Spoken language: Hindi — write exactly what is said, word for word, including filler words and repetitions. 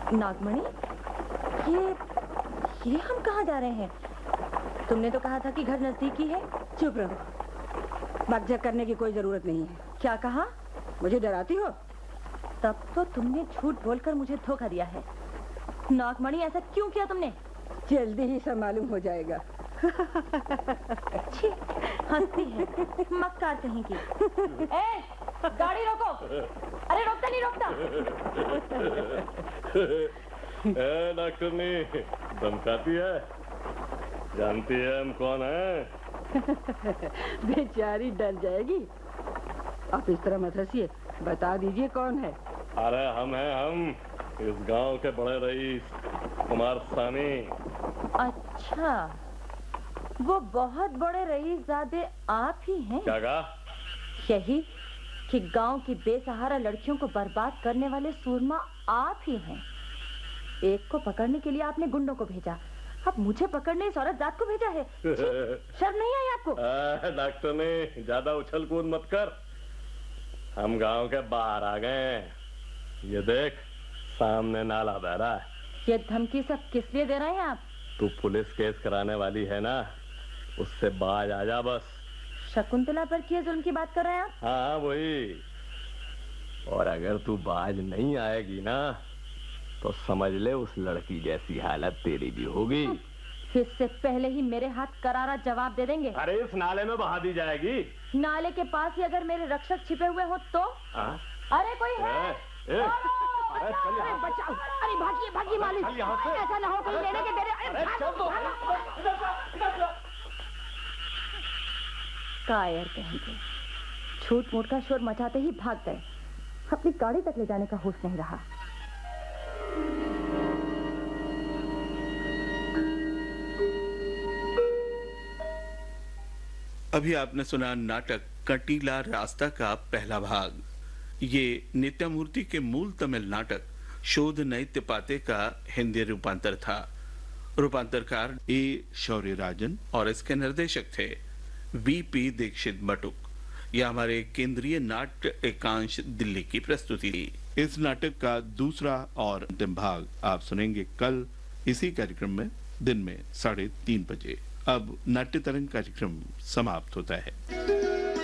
नागमणि, ये ये हम कहाँ जा रहे हैं? तुमने तो कहा था कि घर नजदीक ही है। चुप रहो, भगझक करने की कोई जरूरत नहीं है। क्या कहा? मुझे डराती हो? तब तो तुमने झूठ बोलकर मुझे धोखा दिया है। नागमणि, ऐसा क्यों किया तुमने? जल्दी ही सब मालूम हो जाएगा। छी, हंसती है, मक्कार कहीं की। ए, गाड़ी रोको। अरे रोकता नहीं रोकता। ए, डॉक्टरनी धमकाती है, जानती है हम कौन है? बेचारी डर जाएगी। आप इस तरह मत हंसिए, बता दीजिए कौन है। अरे हम हैं, हम इस गांव के बड़े रईस कुमार सानी। अच्छा, वो बहुत बड़े रईसजादे आप ही हैं? क्या कहा? यही कि गांव की बेसहारा लड़कियों को बर्बाद करने वाले सूरमा आप ही हैं। एक को पकड़ने के लिए आपने गुंडों को भेजा, अब मुझे पकड़ने इस औरत जात को भेजा है। शर्म नहीं आई आपको? डॉक्टर ने ज्यादा उछल कूद मत कर, हम गांव के बाहर आ गए। ये देख, सामने नाला बह रहा है। ये धमकी सब किस लिए दे रहे हैं आप? तू पुलिस केस कराने वाली है ना, उससे बाज आ जा बस। शकुंतला पर किए जुल्म की बात कर रहे हैं आप? हाँ वही। और अगर तू बाज नहीं आएगी ना, तो समझ ले उस लड़की जैसी हालत तेरी भी होगी। इससे पहले ही मेरे हाथ करारा जवाब दे देंगे। अरे इस नाले में बहा दी जाएगी। नाले के पास ही अगर मेरे रक्षक छिपे हुए हो तो? आ? अरे कोई है? ए, ए, अरे चल यहाँ से। बचाओ! अरे भागिए भागिए मालिक, चल यहाँ से। ऐसा ना हो कहीं लेने के तेरे। अरे चल तो। कायर कहेंगे, झूठ मूठ का शोर मचाते ही भाग गए। अपनी गाड़ी तक ले जाने का होश नहीं रहा। अभी आपने सुना नाटक कटीला रास्ता का पहला भाग। ये नित्यामूर्ति के मूल तमिल नाटक शोध नैत्य पाते का हिंदी रूपांतर था। रूपांतरकार ए शौर्य राजन और इसके निर्देशक थे वी पी दीक्षित बटुक। यह हमारे केंद्रीय नाट्य एकांश दिल्ली की प्रस्तुति थी। इस नाटक का दूसरा और अंतिम भाग आप सुनेंगे कल इसी कार्यक्रम में दिन में साढ़े तीन बजे। अब नाट्य तरंग कार्यक्रम समाप्त होता है।